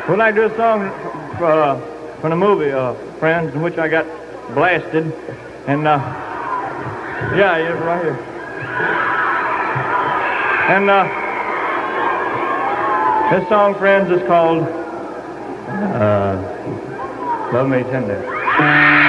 We'd like to do a song from the movie Friends, in which I got blasted. And, yeah, right here. And this song, Friends, is called Love Me Tender.